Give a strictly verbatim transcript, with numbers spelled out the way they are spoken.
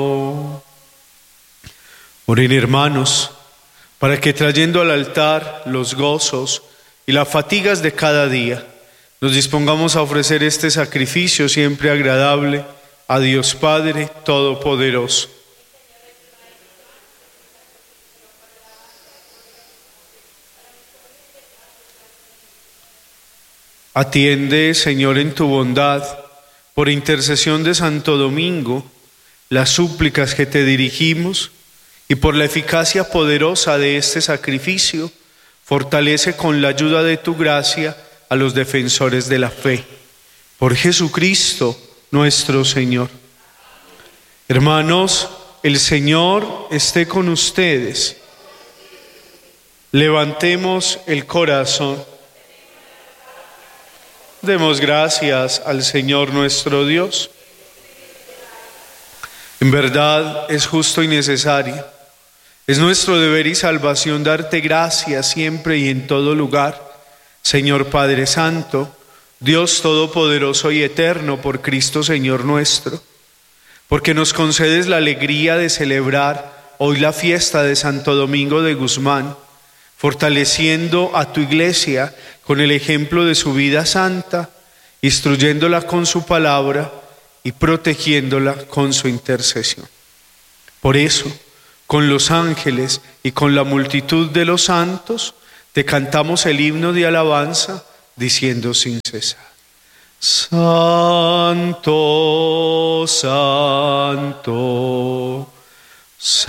Oren, hermanos, para que trayendo al altar los gozos y las fatigas de cada día, nos dispongamos a ofrecer este sacrificio siempre agradable a Dios Padre Todopoderoso. Atiende, Señor, en tu bondad, por intercesión de Santo Domingo, las súplicas que te dirigimos, y por la eficacia poderosa de este sacrificio, fortalece con la ayuda de tu gracia a los defensores de la fe. Por Jesucristo nuestro Señor. Hermanos, el Señor esté con ustedes. Levantemos el corazón. Demos gracias al Señor nuestro Dios. En verdad es justo y necesario. Es nuestro deber y salvación darte gracias siempre y en todo lugar, Señor Padre Santo, Dios Todopoderoso y Eterno, por Cristo Señor nuestro, porque nos concedes la alegría de celebrar hoy la fiesta de Santo Domingo de Guzmán, fortaleciendo a tu iglesia con el ejemplo de su vida santa, instruyéndola con su palabra y protegiéndola con su intercesión. Por eso, con los ángeles y con la multitud de los santos, te cantamos el himno de alabanza, diciendo sin cesar: Santo, Santo, Santo.